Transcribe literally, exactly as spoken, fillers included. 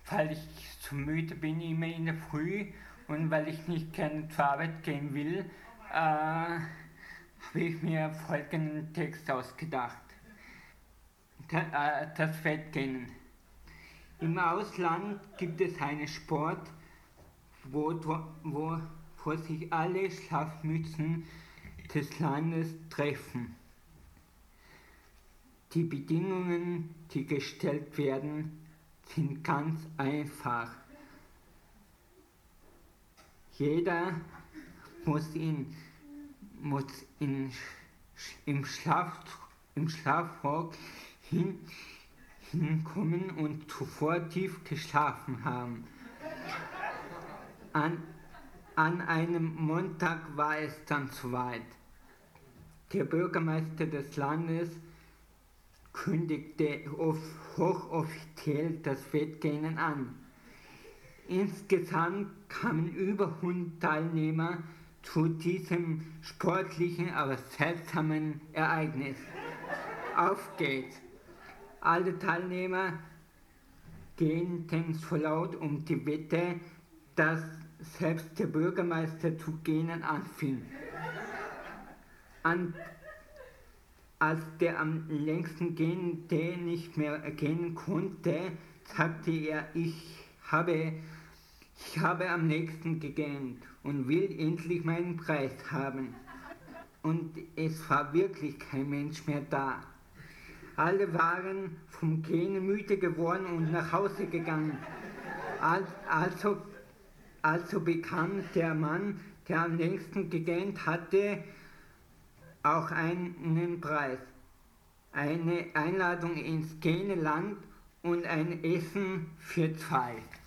weil ich zu müde bin, immer in der Früh und weil ich nicht gerne zur Arbeit gehen will, äh, habe ich mir folgenden Text ausgedacht. Das Fettgähnen. Im Ausland gibt es einen Sport, wo, wo, wo sich alle Schlafmützen des Landes treffen. Die Bedingungen, die gestellt werden, sind ganz einfach. Jeder muss, in, muss in, im, Schlaf, im Schlafrock hin, hinkommen und zuvor tief geschlafen haben. An, an einem Montag war es dann soweit. Der Bürgermeister des Landes kündigte hochoffiziell das Fettgähnen an. Insgesamt kamen über hundert Teilnehmer zu diesem sportlichen, aber seltsamen Ereignis. Auf geht's! Alle Teilnehmer gähnten so laut um die Wette, dass selbst der Bürgermeister zu gähnen anfing. An, als der am längsten Gähnende nicht mehr gehen konnte, sagte er, ich habe, ich habe am nächsten gegähnt und will endlich meinen Preis haben. Und es war wirklich kein Mensch mehr da. Alle waren vom Gähnen müde geworden und nach Hause gegangen. Also, also bekam der Mann, der am längsten gegähnt hatte, auch einen Preis. Eine Einladung ins Gähneland und ein Essen für zwei.